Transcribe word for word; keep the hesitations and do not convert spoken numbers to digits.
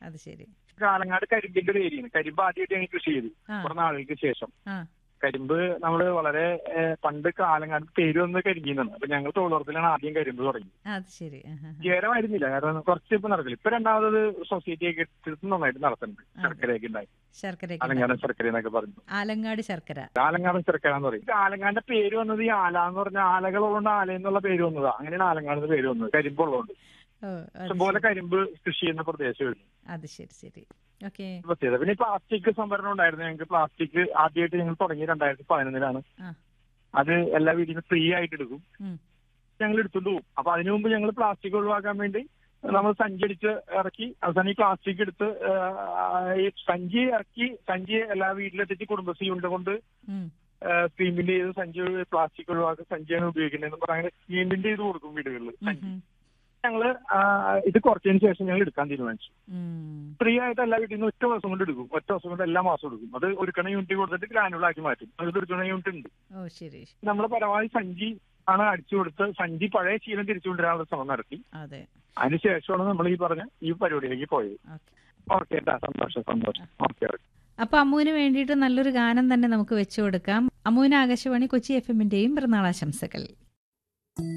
അത് ശരി. ആലങ്ങാട് കരിമ്പിന്റെ ഒരു ഏരിയയാണ്. കരിമ്പ് ആദ്യമായിട്ട് ഞങ്ങൾ കൃഷി ചെയ്തു കുറെ നാളുകൾക്ക് ശേഷം. കരിമ്പ് നമ്മള് വളരെ പണ്ട് ആലങ്ങാട് പേര് വന്ന് കരിമ്പീന്നാണ്. അപ്പൊ ഞങ്ങൾ തൊഴിലുറപ്പിലാണ് ആദ്യം കരിമ്പ് തുടങ്ങി. ജയരമായിരുന്നില്ല, കാരണം കുറച്ച് ഇപ്പൊ നടക്കില്ല. ഇപ്പൊ രണ്ടാമത് സൊസൈറ്റി ഒക്കെ നന്നായിട്ട് നടത്തുന്നുണ്ട്. ശർക്കരയൊക്കെ ഉണ്ടായി, ആലങ്ങാടൻ ശർക്കര എന്നൊക്കെ പറഞ്ഞു. ആലങ്ങാട് ശർക്കര, ആലങ്ങാടൻ ശർക്കര എന്ന് പറയും. ആലങ്ങാടിന്റെ പേര് വന്നത് ഈ ആല എന്ന് പറഞ്ഞ ആലകളുള്ളതുകൊണ്ട് ആല എന്നുള്ള പേര് വന്നതാ. അങ്ങനെയാണ് ആലങ്ങാടിന്റെ പേര് വന്നത്, കരിമ്പുള്ളതുകൊണ്ട്. ഇഷ്ടംപോലെ കരിമ്പ് കൃഷി ചെയ്യുന്ന പ്രദേശമായിരുന്നു. അത് ശരി ശരി. പ്രത്യേകത പിന്നെ പ്ലാസ്റ്റിക് സംഭരണം ഉണ്ടായിരുന്നു ഞങ്ങൾക്ക്. പ്ലാസ്റ്റിക് ആദ്യമായിട്ട് ഞങ്ങൾ തുടങ്ങി രണ്ടായിരത്തി പതിനൊന്നിലാണ്. അത് എല്ലാ വീട്ടിൽ നിന്ന് ഫ്രീ ആയിട്ട് എടുക്കും, ഞങ്ങൾ എടുത്തുകൊണ്ട് പോകും. അപ്പൊ അതിനു മുമ്പ് ഞങ്ങൾ പ്ലാസ്റ്റിക് ഒഴിവാക്കാൻ വേണ്ടി നമ്മൾ സഞ്ചി അടിച്ച് ഇറക്കി അവസാനം ഈ പ്ലാസ്റ്റിക് എടുത്ത് ഈ സഞ്ചി ഇറക്കി സഞ്ചി എല്ലാ വീട്ടിലെത്തിച്ച് കുടുംബശ്രീ കൊണ്ട് സ്കീമിന്റെ ചെയ്ത് സഞ്ചി പ്ലാസ്റ്റിക് ഒഴിവാക്കി സഞ്ചിയാണ് ഉപയോഗിക്കുന്നതെന്ന് പറഞ്ഞാൽ അങ്ങനെ സ്കീമിന്റെ ചെയ്ത് കൊടുക്കും വീടുകളിൽ സഞ്ചി. ഞങ്ങള് ഇത് കുറച്ചതിന് ശേഷം ഞങ്ങൾ എടുക്കാൻ തീരുമാനിച്ചു. ഫ്രീ ആയിട്ട് എല്ലാ വീട്ടിൽ നിന്ന് ഒറ്റ ദിവസം കൊണ്ട് എടുക്കും. ഒറ്റ ദിവസം കൊണ്ട് എല്ലാ മാസവും എടുക്കും. അത് ഒരുക്കണ യൂണിറ്റ് കൊടുത്തിട്ട് ഗ്രാനുവൽ ആക്കി മാറ്റും. അത് ഒരുക്കണ യൂണിറ്റ് ഉണ്ട്. നമ്മൾ പരമാവധി സഞ്ചി ആണ് അടിച്ചു കൊടുത്ത് സഞ്ചി പഴയ ശീലം തിരിച്ചു കൊണ്ടുവരാനുള്ള ശ്രമം നടത്തി. അതിനുശേഷമാണ് നമ്മൾ ഈ പറഞ്ഞ ഈ പരിപാടിയിലേക്ക് പോയത്. ഓക്കെ, സന്തോഷം സന്തോഷം. ഓക്കെ. അപ്പൊ അമ്മുവിന് വേണ്ടിയിട്ട് നല്ലൊരു ഗാനം തന്നെ നമുക്ക് വെച്ചു കൊടുക്കാം. അമ്മുവിന് ആകാശവാണി കൊച്ചി എഫ് എമ്മിന്റെയും പിറന്നാളാശംസകൾ.